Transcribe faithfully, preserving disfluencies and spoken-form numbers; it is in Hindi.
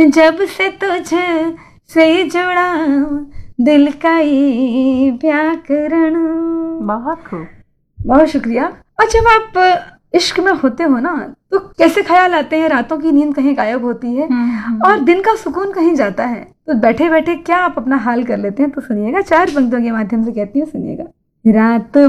जब से तुझ से जुड़ा दिल का ये व्याकरण। बहुत खूब। बहुत शुक्रिया। और जब आप इश्क में होते हो ना तो कैसे ख्याल आते हैं, रातों की नींद कहीं गायब होती है और दिन का सुकून कहीं जाता है, तो बैठे बैठे क्या आप अपना हाल कर लेते हैं। तो सुनिएगा, चार पंक्तियों के माध्यम से कहती हूँ, सुनिएगा। रात